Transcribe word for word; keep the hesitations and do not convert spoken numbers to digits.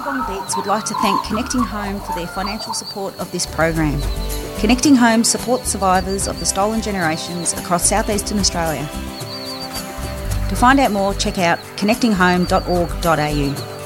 On the Beats would like to thank Connecting Home for their financial support of this program. Connecting Home supports survivors of the stolen generations across southeastern Australia. To find out more, check out connecting home dot org dot a u.